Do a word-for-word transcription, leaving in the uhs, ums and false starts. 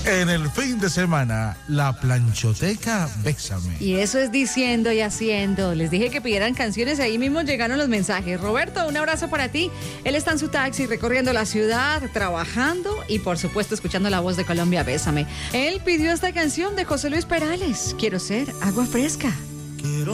En el fin de semana, la planchoteca Bésame. Y eso es diciendo y haciendo. Les dije que pidieran canciones y ahí mismo llegaron los mensajes. Roberto, un abrazo para ti. Él está en su taxi recorriendo la ciudad, trabajando y por supuesto escuchando la voz de Colombia, Bésame. Él pidió esta canción de José Luis Perales. Quiero ser agua fresca. Quiero